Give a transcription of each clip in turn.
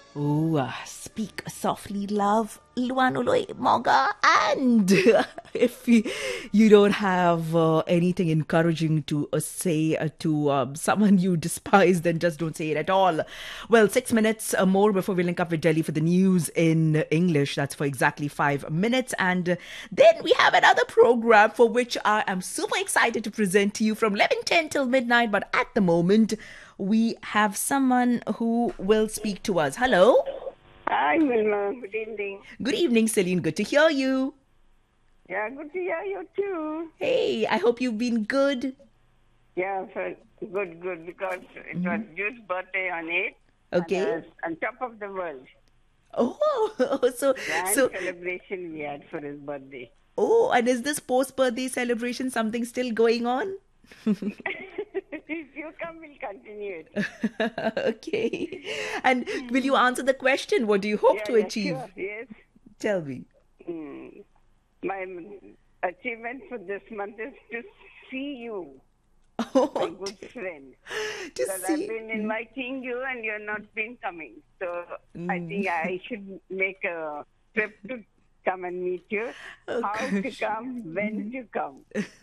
Oh, speak softly, love, Luanuloi Moga. And if you don't have anything encouraging to say to someone you despise, then just don't say it at all. Well, 6 minutes more before we link up with Delhi for the news in English. That's for exactly 5 minutes. And then we have another program for which I am super excited to present to you from 11:10 till midnight. But at the moment, we have someone who will speak to us. Hello. Hi, Wilma. Good evening. Good evening, Celine. Good to hear you. Yeah, good to hear you too. Hey, I hope you've been good. Yeah, so good, because it was Jude's birthday on 8th, and I Okay. was on top of the world. Oh, so, Grand so, celebration we had for his birthday. oh, and is this post-birthday celebration something still going on? If you come, we'll continue it. Okay. And will you answer the question? What do you hope to Yeah, achieve? sure, yes. Tell me. Mm. My achievement for this month is to see you, my Oh, good friend. to Because I've see. been inviting you and you're not been coming. So I Mm. think I should make a trip to come and meet you. Oh, How to gosh. come, when to come.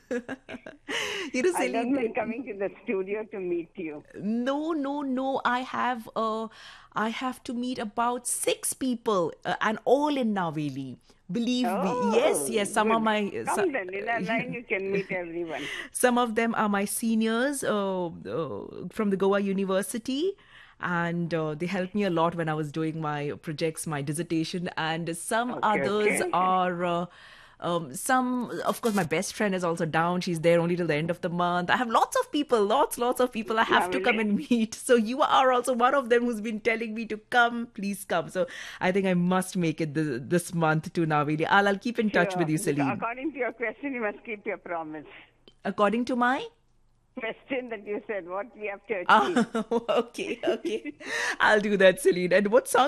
I don't Celine, mind coming to the studio to meet you. no, no, no. I have to meet about 6 people, and all in Naveli. Believe me. Yes, Oh, yes. Some are good. my, Come then. In a line you can meet everyone. some of them are my seniors from the Goa University, and they helped me a lot when I was doing my projects, my dissertation, and some Okay, others okay. are. Some, of course, my best friend is also down. She's there only till the end of the month. I have lots of people, lots of people I have to come Lovely. and meet. So you are also one of them who's been telling me to come. Please come. So I think I must make it this month to Naveli. I'll keep in touch with Sure. you, Because Celine. according to your question, you must keep your promise. According to my Question that you said, what we have to Ah, achieve. okay, okay. I'll do that, Celine. And what song